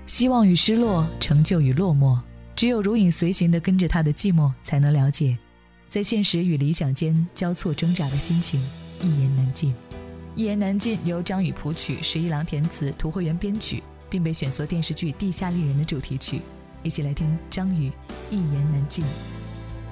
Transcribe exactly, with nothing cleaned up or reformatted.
希望与失落，成就与落寞，只有如影随形地跟着他的寂寞，才能了解在现实与理想间交错挣扎的心情，一言难尽。一言难尽由张宇谱曲，十一郎填词，涂慧源编曲，并被选作电视剧《地下丽人》的主题曲。一起来听张宇一言难尽。